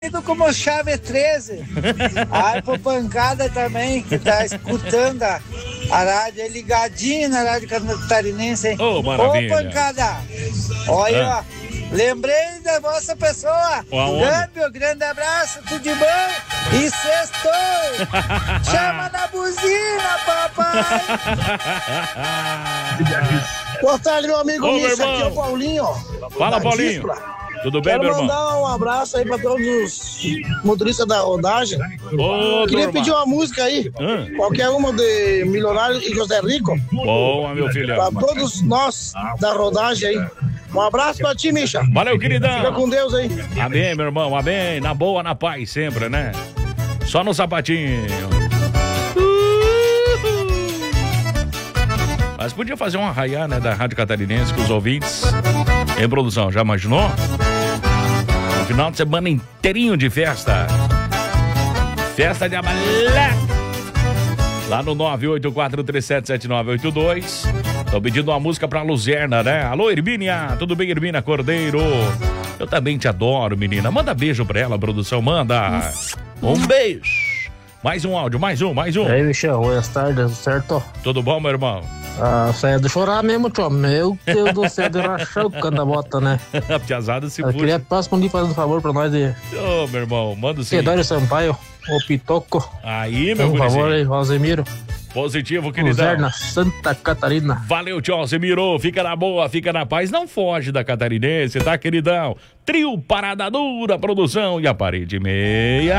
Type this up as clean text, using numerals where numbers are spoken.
como chave 13. Aí pro Pancada também, que tá escutando a rádio, ligadinho na rádio catarinense, hein? Ô, maravilha. Ô, Pancada, olha, ó, lembrei da vossa pessoa. Câmbio, grande abraço, tudo de bom e sextou. Chama na buzina, papai. Boa tarde, meu amigo. Ô, Miss, meu aqui é o Paulinho. Fala, Paulinho. Tudo bem, Quero meu irmão? mandar um abraço aí pra todos os motoristas da rodagem. Queria pedir uma música aí, qualquer uma de Milionário e José Rico. Boa, meu filho. Pra todos nós da rodagem aí. Um abraço pra ti, Misha. Valeu, queridão. Fica com Deus aí. Amém, meu irmão, amém. Na boa, na paz, sempre, né? Só no sapatinho. Mas podia fazer um arraiá, né, da Rádio Catarinense com os ouvintes. Em produção, já imaginou? Um final de semana inteirinho de festa. Festa de abalé. Lá no 984377982. Tô pedindo uma música pra Luzerna, né? Alô, Hermínia. Tudo bem, Hermínia Cordeiro? Eu também te adoro, menina. Manda beijo pra ela, produção. Manda. Um beijo. Mais um áudio, mais um. E aí, Michel, boas tardes, certo? Tudo bom, meu irmão? Saia de chorar mesmo, tio. Meu Deus do céu, de rachar o cano da bota, né? A piazada se Eu puxa. queria próximo dia fazer um favor pra nós de Ô, meu irmão, manda o seguinte. Pedório Sampaio, o Pitoco. Aí, meu Por favor aí, gurizinho. Rosemiro. Positivo, queridão. Luzerna, Santa Catarina. Valeu, tio Alcemiro. Fica na boa, fica na paz. Não foge da catarinense, tá, queridão? Trio Parada Dura, produção e a parede meia.